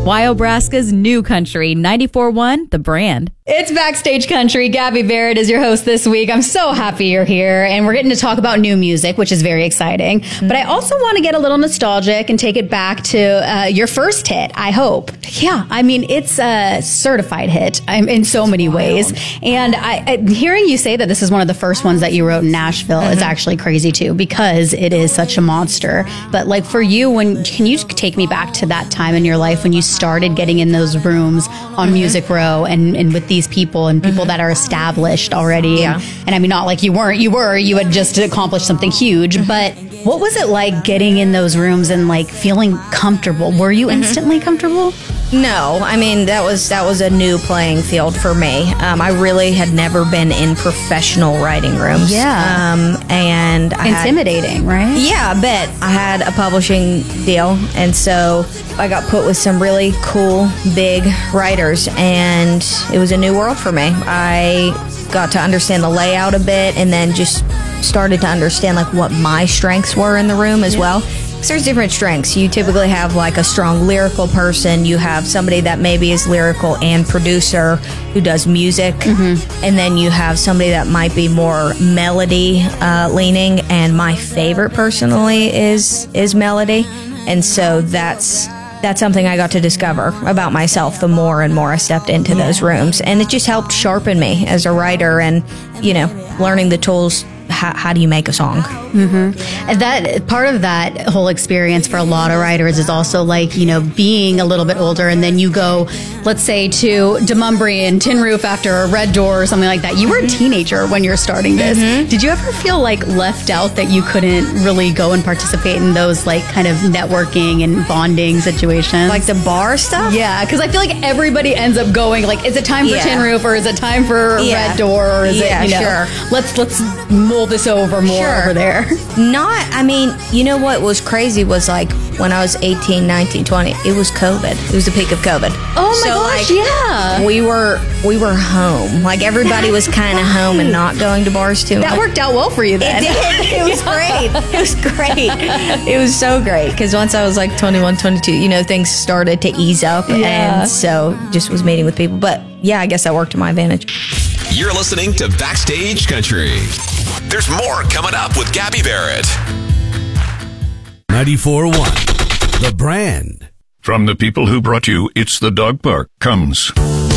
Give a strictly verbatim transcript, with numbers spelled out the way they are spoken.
Wyobraska's new country, ninety-four point one, The Brand. It's Backstage Country. Gabby Barrett is your host this week. I'm so happy you're here, and we're getting to talk about new music, which is very exciting. Mm-hmm. But I also want to get a little nostalgic and take it back to uh, your first hit, I hope. Yeah, I mean, it's a certified hit um, in so many ways. And I, I, hearing you say that this is one of the first ones that you wrote in Nashville mm-hmm. is actually crazy too, because it is such a monster. But like for you, when can you take me back to that time in your life when you started getting in those rooms on mm-hmm. Music Row and, and with these people and people mm-hmm. that are established already? Yeah. And, and I mean, not like you weren't, you were, you had just accomplished something huge, mm-hmm. but what was it like getting in those rooms and like feeling comfortable? Were you mm-hmm. instantly comfortable? No, I mean, that was that was a new playing field for me. Um, I really had never been in professional writing rooms. Yeah. Um, and I Intimidating, had, right? Yeah, I bet. I had a publishing deal, and so I got put with some really cool, big writers, and it was a new world for me. I got to understand the layout a bit, and then just started to understand like what my strengths were in the room as yeah. well. There's different strengths. You typically have like a strong lyrical person. You have somebody that maybe is lyrical and producer who does music. Mm-hmm. And then you have somebody that might be more melody uh, leaning. And my favorite personally is is melody. And so that's that's something I got to discover about myself the more and more I stepped into yeah. those rooms. And it just helped sharpen me as a writer and, you know, learning the tools. How, how do you make a song? Mm-hmm. And that part of that whole experience for a lot of writers is also like, you know, being a little bit older and then you go, let's say to Demumbrey and Tin Roof after a Red Door or something like that. You were a teenager when you were starting this. Mm-hmm. Did you ever feel like left out that you couldn't really go and participate in those like kind of networking and bonding situations? Like the bar stuff? Yeah, because I feel like everybody ends up going like, is it time for yeah. Tin Roof or is it time for yeah. Red Door or is yeah, it, you know, sure. let's let's mull this over more sure. over there. Not, I mean, you know what was crazy was like when I was eighteen, nineteen, twenty, it was COVID. It was the peak of COVID. Oh my so gosh, like, yeah. We were we were home. Like everybody was kind of home and not going to bars too much. That worked out well for you then. It did. It was great. It was great. It was so great because once I was like twenty-one, twenty-two, you know, things started to ease up. Yeah. And so just was meeting with people. But yeah, I guess that worked to my advantage. You're listening to Backstage Country. There's more coming up with Gabby Barrett. ninety-four point one, The Brand. From the people who brought you It's the Dog Park comes